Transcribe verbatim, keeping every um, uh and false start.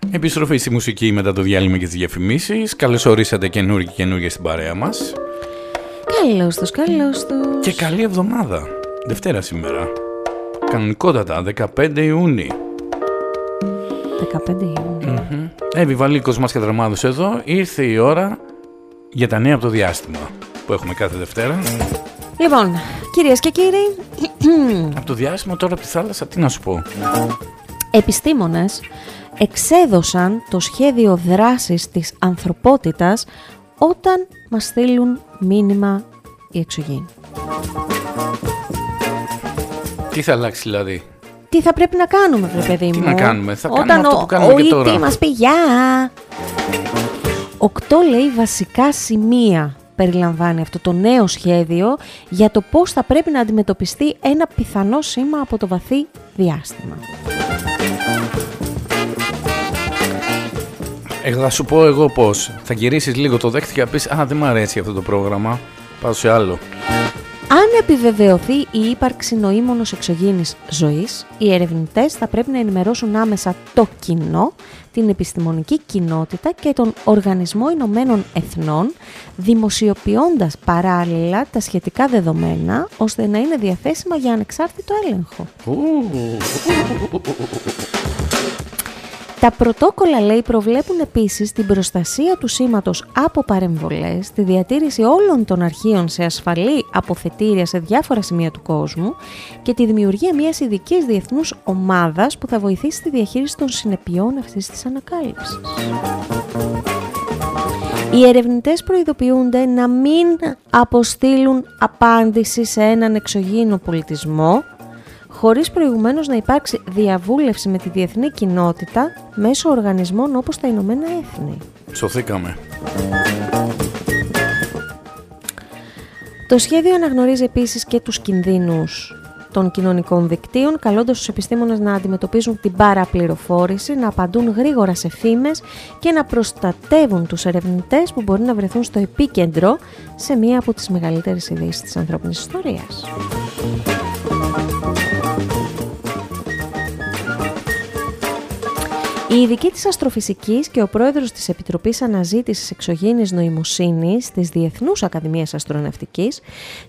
Επιστροφή στη μουσική μετά το διάλειμμα και τις διαφημίσεις. Καλώς ορίσατε καινούργοι και καινούργιες στην παρέα μας. Καλώς τους, καλώς τους. Και καλή εβδομάδα. Δευτέρα σήμερα. Κανονικότατα, δεκαπέντε Ιούνιου. δεκαπέντε Ιουνίου. Mm-hmm. Εύη Βαλίκος μας και Δραμάδος εδώ. Ήρθε η ώρα για τα νέα από το διάστημα που έχουμε κάθε Δευτέρα. Λοιπόν, κυρίες και κύριοι. Από το διάστημα τώρα από τη θάλασσα, τι να σου πω. Επιστήμονες εξέδωσαν το σχέδιο δράσης της ανθρωπότητας όταν μας στείλουν μήνυμα οι εξωγήινοι. Τι θα αλλάξει δηλαδή? Τι θα πρέπει να κάνουμε, βρε παιδί μου? Τι να κάνουμε, θα όταν κάνουμε αυτό που κάνουμε ο, και ο τώρα. ΙΤ μας πει γεια. Οκτώ, λέει, βασικά σημεία περιλαμβάνει αυτό το νέο σχέδιο για το πώς θα πρέπει να αντιμετωπιστεί ένα πιθανό σήμα από το βαθύ διάστημα. Ε, θα σου πω εγώ πώς. Θα γυρίσεις λίγο το δέχτη και θα πεις «Α, δεν μου αρέσει αυτό το πρόγραμμα, πάω σε άλλο». Αν επιβεβαιωθεί η ύπαρξη νοήμονος εξωγήινης ζωής, οι ερευνητές θα πρέπει να ενημερώσουν άμεσα το κοινό, την επιστημονική κοινότητα και τον Οργανισμό Ηνωμένων Εθνών, δημοσιοποιώντας παράλληλα τα σχετικά δεδομένα, ώστε να είναι διαθέσιμα για ανεξάρτητο έλεγχο. Τα πρωτόκολλα, λέει, προβλέπουν επίσης την προστασία του σήματος από παρεμβολές, τη διατήρηση όλων των αρχείων σε ασφαλή αποθετήρια σε διάφορα σημεία του κόσμου και τη δημιουργία μιας ειδικής διεθνούς ομάδας που θα βοηθήσει στη διαχείριση των συνεπειών αυτής της ανακάλυψης. Οι ερευνητές προειδοποιούνται να μην αποστείλουν απάντηση σε έναν εξωγήινο πολιτισμό, χωρίς προηγουμένως να υπάρξει διαβούλευση με τη διεθνή κοινότητα μέσω οργανισμών όπως τα Ηνωμένα Έθνη. Σωθήκαμε. Το σχέδιο αναγνωρίζει επίσης και τους κινδύνους των κοινωνικών δικτύων, καλώντας τους επιστήμονες να αντιμετωπίζουν την παραπληροφόρηση, να απαντούν γρήγορα σε φήμες και να προστατεύουν τους ερευνητές που μπορεί να βρεθούν στο επίκεντρο σε μία από τις μεγαλύτερες ειδήσεις της ανθρώπινης ιστορίας. Η ειδική της αστροφυσικής και ο πρόεδρος της Επιτροπής Αναζήτησης Εξωγήινης Νοημοσύνης της Διεθνούς Ακαδημίας Αστροναυτικής